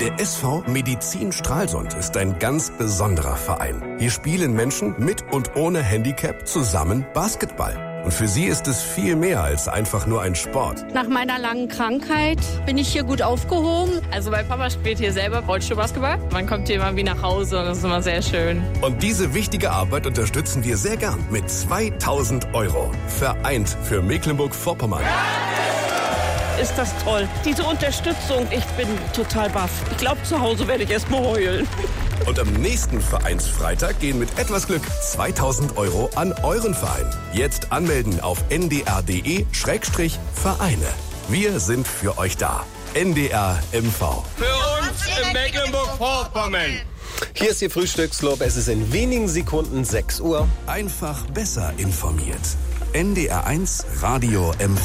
Der SV Medizin Stralsund ist ein ganz besonderer Verein. Hier spielen Menschen mit und ohne Handicap zusammen Basketball. Und für sie ist es viel mehr als einfach nur ein Sport. Nach meiner langen Krankheit bin ich hier gut aufgehoben. Also mein Papa spielt hier selber Rollstuhlbasketball. Man kommt hier immer wie nach Hause und das ist immer sehr schön. Und diese wichtige Arbeit unterstützen wir sehr gern mit 2.000 €. Vereint für Mecklenburg-Vorpommern. Ist das toll. Diese Unterstützung, ich bin total baff. Ich glaube, zu Hause werde ich erst mal heulen. Und am nächsten Vereinsfreitag gehen mit etwas Glück 2.000 € an euren Verein. Jetzt anmelden auf ndr.de/Vereine. Wir sind für euch da. NDR MV. Für uns in Mecklenburg-Vorpommern. Hier ist Ihr Frühstücksclub. Es ist in wenigen Sekunden 6 Uhr. Einfach besser informiert. NDR1 Radio MV.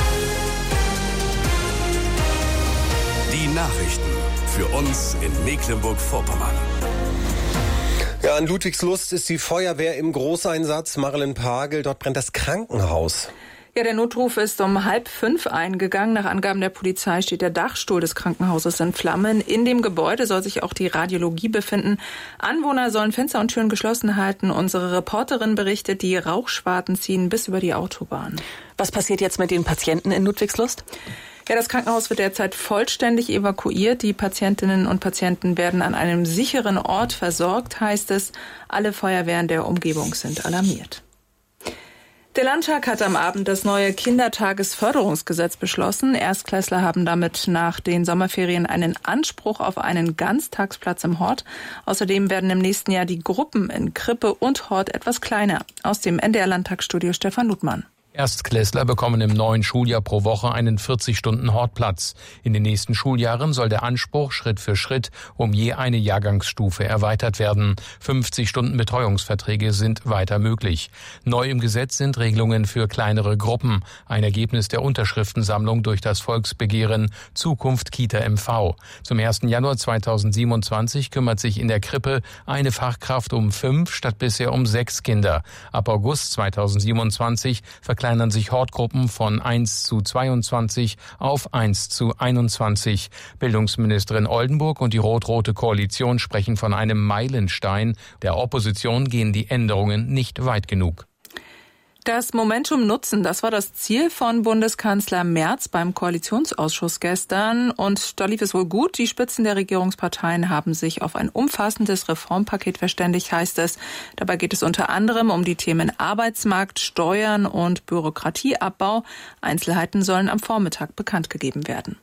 Die Nachrichten für uns in Mecklenburg-Vorpommern. Ja, in Ludwigslust ist die Feuerwehr im Großeinsatz. Marilyn Pagel, dort brennt das Krankenhaus. Ja, der Notruf ist um 4:30 eingegangen. Nach Angaben der Polizei steht der Dachstuhl des Krankenhauses in Flammen. In dem Gebäude soll sich auch die Radiologie befinden. Anwohner sollen Fenster und Türen geschlossen halten. Unsere Reporterin berichtet, die Rauchschwaden ziehen bis über die Autobahn. Was passiert jetzt mit den Patienten in Ludwigslust? Ja, das Krankenhaus wird derzeit vollständig evakuiert. Die Patientinnen und Patienten werden an einem sicheren Ort versorgt, heißt es. Alle Feuerwehren der Umgebung sind alarmiert. Der Landtag hat am Abend das neue Kindertagesförderungsgesetz beschlossen. Erstklässler haben damit nach den Sommerferien einen Anspruch auf einen Ganztagsplatz im Hort. Außerdem werden im nächsten Jahr die Gruppen in Krippe und Hort etwas kleiner. Aus dem NDR-Landtagsstudio Stefan Ludmann. Erstklässler bekommen im neuen Schuljahr pro Woche einen 40-Stunden-Hortplatz. In den nächsten Schuljahren soll der Anspruch Schritt für Schritt um je eine Jahrgangsstufe erweitert werden. 50 Stunden Betreuungsverträge sind weiter möglich. Neu im Gesetz sind Regelungen für kleinere Gruppen. Ein Ergebnis der Unterschriftensammlung durch das Volksbegehren Zukunft Kita MV. Zum 1. Januar 2027 kümmert sich in der Krippe eine Fachkraft um 5 statt bisher um 6 Kinder. Ab August 2027 verkleinern sich Hortgruppen von 1:22 auf 1:21. Bildungsministerin Oldenburg und die rot-rote Koalition sprechen von einem Meilenstein. Der Opposition gehen die Änderungen nicht weit genug. Das Momentum nutzen, das war das Ziel von Bundeskanzler Merz beim Koalitionsausschuss gestern. Und da lief es wohl gut. Die Spitzen der Regierungsparteien haben sich auf ein umfassendes Reformpaket verständigt, heißt es. Dabei geht es unter anderem um die Themen Arbeitsmarkt, Steuern und Bürokratieabbau. Einzelheiten sollen am Vormittag bekannt gegeben werden.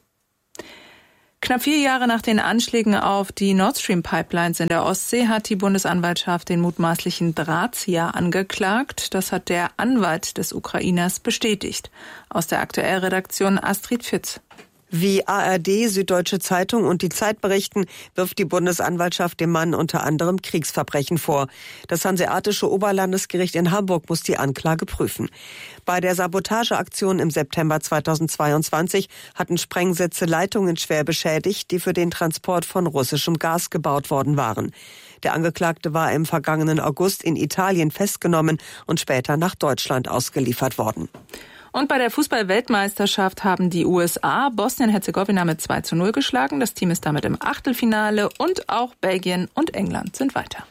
Knapp 4 Jahre nach den Anschlägen auf die Nord Stream Pipelines in der Ostsee hat die Bundesanwaltschaft den mutmaßlichen Drahtzieher angeklagt. Das hat der Anwalt des Ukrainers bestätigt. Aus der Aktuellredaktion Astrid Pfütz. Wie ARD, Süddeutsche Zeitung und die Zeit berichten, wirft die Bundesanwaltschaft dem Mann unter anderem Kriegsverbrechen vor. Das Hanseatische Oberlandesgericht in Hamburg muss die Anklage prüfen. Bei der Sabotageaktion im September 2022 hatten Sprengsätze Leitungen schwer beschädigt, die für den Transport von russischem Gas gebaut worden waren. Der Angeklagte war im vergangenen August in Italien festgenommen und später nach Deutschland ausgeliefert worden. Und bei der Fußball-Weltmeisterschaft haben die USA Bosnien-Herzegowina mit 2:0 geschlagen. Das Team ist damit im Achtelfinale und auch Belgien und England sind weiter.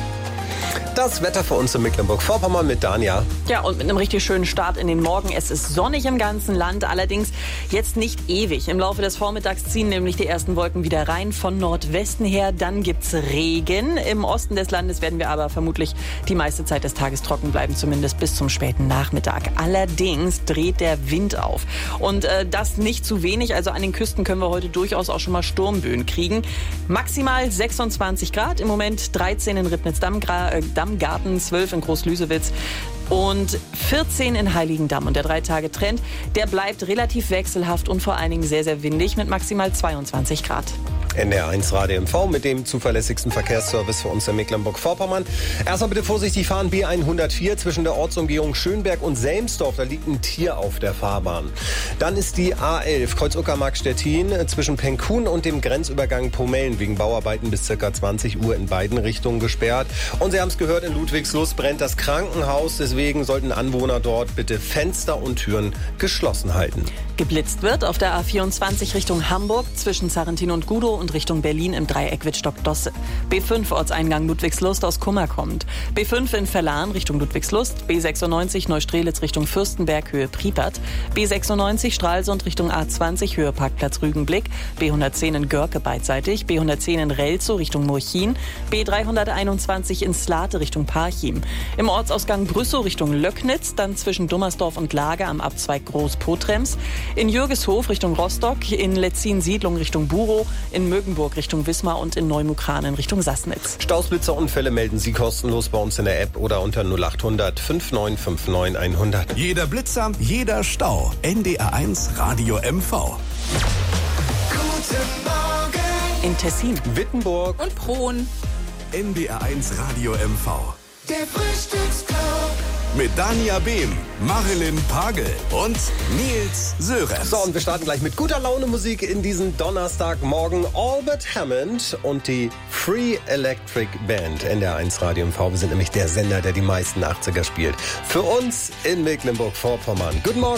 Das Wetter für uns in Mecklenburg-Vorpommern mit Dania. Ja, und mit einem richtig schönen Start in den Morgen. Es ist sonnig im ganzen Land, allerdings jetzt nicht ewig. Im Laufe des Vormittags ziehen nämlich die ersten Wolken wieder rein von Nordwesten her. Dann gibt's Regen. Im Osten des Landes werden wir aber vermutlich die meiste Zeit des Tages trocken bleiben, zumindest bis zum späten Nachmittag. Allerdings dreht der Wind auf. Und das nicht zu wenig. Also an den Küsten können wir heute durchaus auch schon mal Sturmböen kriegen. Maximal 26 Grad. Im Moment 13 in Ribnitz-Dammgarten, 12 in Großlüsewitz und 14 in Heiligendamm. Und der 3-Tage-Trend, der bleibt relativ wechselhaft und vor allen Dingen sehr, sehr windig mit maximal 22 Grad. NDR1 Radio MV mit dem zuverlässigsten Verkehrsservice für uns in Mecklenburg-Vorpommern. Erstmal bitte vorsichtig fahren, B104 zwischen der Ortsumgehung Schönberg und Selmsdorf. Da liegt ein Tier auf der Fahrbahn. Dann ist die A11 Kreuz-Uckermark-Stettin zwischen Penkun und dem Grenzübergang Pomellen wegen Bauarbeiten bis ca. 20 Uhr in beiden Richtungen gesperrt. Und Sie haben es gehört, in Ludwigslust brennt das Krankenhaus. Deswegen sollten Anwohner dort bitte Fenster und Türen geschlossen halten. Geblitzt wird auf der A24 Richtung Hamburg zwischen Sarrentin und Gudow und Richtung Berlin im Dreieck Wittstock-Dosse. B5 Ortseingang Ludwigslust aus Kummer kommt. B5 in Verlan Richtung Ludwigslust. B96 Neustrelitz Richtung Fürstenberg Höhe Priepert. B96 Stralsund Richtung A20 Höhe Parkplatz Rügenblick. B110 in Görke beidseitig. B110 in Relzow Richtung Murchin. B321 in Slate Richtung Parchim. Im Ortsausgang Brüssow Richtung Löcknitz, dann zwischen Dummersdorf und Lager am Abzweig Groß-Potrems. In Jürgeshof Richtung Rostock, in Letzin-Siedlung Richtung Burow, in Mögenburg Richtung Wismar und in Neumukranen Richtung Sassnitz. Stausblitzerunfälle melden Sie kostenlos bei uns in der App oder unter 0800 5959 100. Jeder Blitzer, jeder Stau. NDR1 Radio MV. Guten Morgen. In Tessin, Wittenburg und Prohn. NDR1 Radio MV. Der Frühstücksclub. Mit Dania Behm, Marilyn Pagel und Nils Sörensen. So, und wir starten gleich mit guter Laune Musik in diesen Donnerstagmorgen. Albert Hammond und die Free Electric Band, NDR1 Radio MV. Wir sind nämlich der Sender, der die meisten 80er spielt. Für uns in Mecklenburg-Vorpommern. Guten Morgen.